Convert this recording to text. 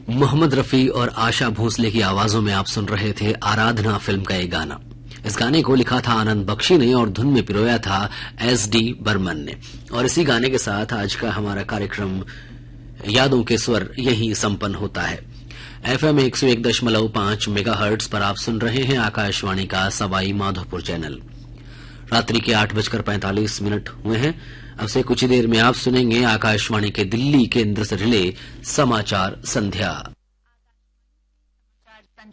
मोहम्मद रफी और आशा भोसले की आवाजों में आप सुन रहे थे आराधना फिल्म का ये गाना। इस गाने को लिखा था आनंद बख्शी ने और धुन में पिरोया था SD बर्मन ने। और इसी गाने के साथ आज का हमारा कार्यक्रम यादों के स्वर यहीं संपन्न होता है। FM 101.5 मेगाहर्ट्ज पर आप सुन रहे हैं आकाशवाणी का सवाई माधोपुर चैनल। रात्रि के 8:45 हुए हैं। अब से कुछ ही देर में आप सुनेंगे आकाशवाणी के दिल्ली केंद्र से रिले समाचार संध्या।